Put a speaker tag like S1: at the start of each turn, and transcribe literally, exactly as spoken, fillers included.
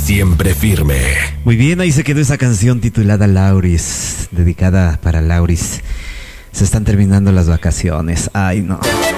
S1: siempre firme.
S2: Muy bien, ahí se quedó esa canción titulada Lauris, dedicada para Lauris. Se están terminando las vacaciones. Ay, no.